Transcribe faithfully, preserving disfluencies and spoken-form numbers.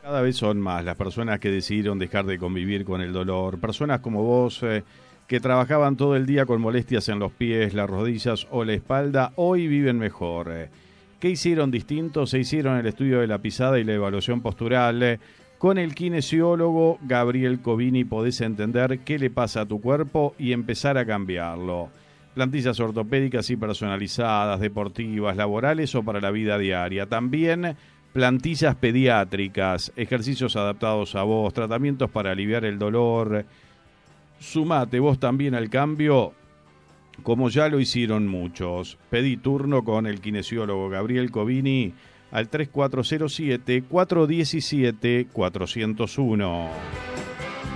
Cada vez son más las personas que decidieron dejar de convivir con el dolor. Personas como vos eh, que trabajaban todo el día con molestias en los pies, las rodillas o la espalda, hoy viven mejor. Eh, ¿Qué hicieron distinto? Se hicieron el estudio de la pisada y la evaluación postural. Eh, con el kinesiólogo Gabriel Covini podés entender qué le pasa a tu cuerpo y empezar a cambiarlo. Plantillas ortopédicas y personalizadas, deportivas, laborales o para la vida diaria. También plantillas pediátricas, ejercicios adaptados a vos, tratamientos para aliviar el dolor. Sumate vos también al cambio, como ya lo hicieron muchos. Pedí turno con el kinesiólogo Gabriel Covini al tres cuatro cero siete, cuatro uno siete, cuatro cero uno.